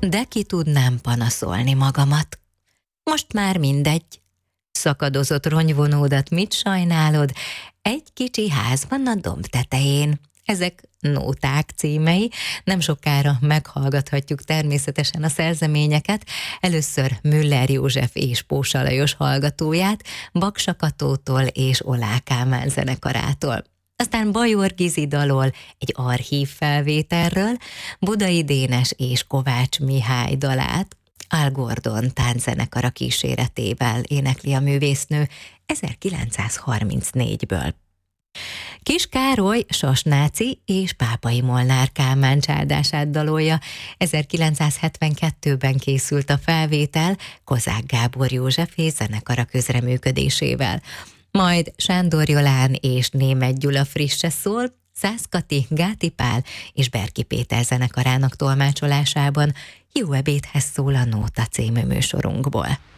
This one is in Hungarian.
de ki tudnám panaszolni magamat. Most már mindegy. Szakadozott ronyvonódat mit sajnálod? Egy kicsi ház van a domb tetején. Ezek nóták címei, nem sokára meghallgathatjuk természetesen a szerzeményeket, először Müller József és Pósa Lajos hallgatóját, Baksa Katótól és Olá Kálmán zenekarától. Aztán Bajor Gizi dalol egy archív felvételről, Budai Dénes és Kovács Mihály dalát, Al Gordon tánczenekara kíséretével énekli a művésznő 1934-ből. Kis Károly Sasnáci és Pápai Molnár Kálmán csáldását dalolja. 1972-ben készült a felvétel Kozák Gábor József és zenekara közreműködésével. Majd Sándor Jolán és Németh Gyula frisse szól, Szász Kati, Gáti Pál és Berki Péter zenekarának tolmácsolásában. Jó ebédhez szól a Nóta című műsorunkból.